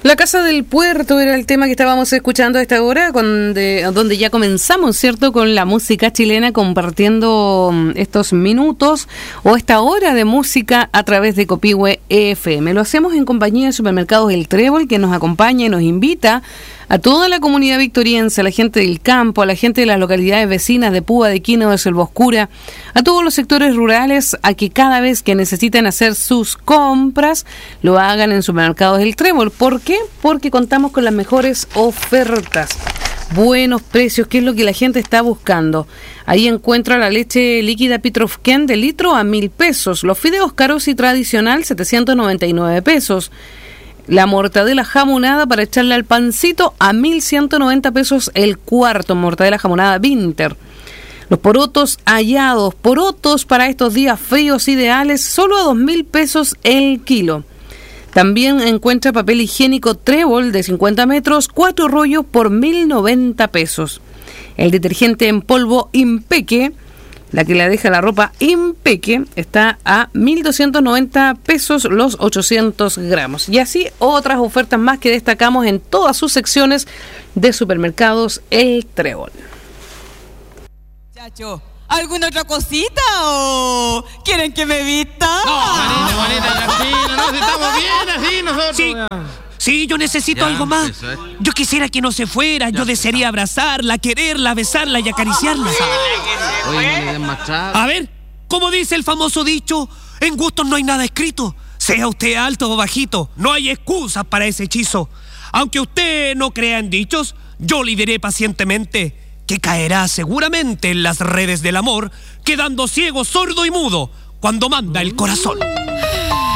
La Casa del Puerto era el tema que estábamos escuchando a esta hora, donde ya comenzamos, ¿cierto?, con la música chilena, compartiendo estos minutos o esta hora de música a través de Copihue FM. Lo hacemos en compañía de Supermercados El Trébol, que nos acompaña y nos invita a toda la comunidad victoriense, a la gente del campo, a la gente de las localidades vecinas de Púa, de Quino, de Selva-Oscura, a todos los sectores rurales, a que cada vez que necesiten hacer sus compras, lo hagan en Supermercados El Trébol. ¿Por qué? Porque contamos con las mejores ofertas, buenos precios, que es lo que la gente está buscando. Ahí encuentra la leche líquida Pitrofken de litro a 1.000 pesos, los fideos caros y tradicional 799 pesos, la mortadela jamonada para echarle al pancito a 1.190 pesos el cuarto, mortadela jamonada Winter. Los porotos hallados, porotos para estos días fríos ideales, solo a 2.000 pesos el kilo. También encuentra papel higiénico Trébol de 50 metros, 4 rollos por 1.090 pesos. El detergente en polvo Impeque, la que le deja la ropa Impeque, está a 1.290 pesos los 800 gramos. Y así otras ofertas más que destacamos en todas sus secciones de Supermercados El Trébol. Chacho, ¿alguna otra cosita o quieren que me vista? No, Juanita, tranquilo, no, si estamos bien así nosotros. Sí, yo necesito algo más. Yo quisiera que no se fuera, yo desearía abrazarla, quererla, besarla y acariciarla. A ver, ¿cómo dice el famoso dicho? En gustos no hay nada escrito. Sea usted alto o bajito, no hay excusas para ese hechizo. Aunque usted no crea en dichos, yo le diré pacientemente que caerá seguramente en las redes del amor, quedando ciego, sordo y mudo cuando manda el corazón.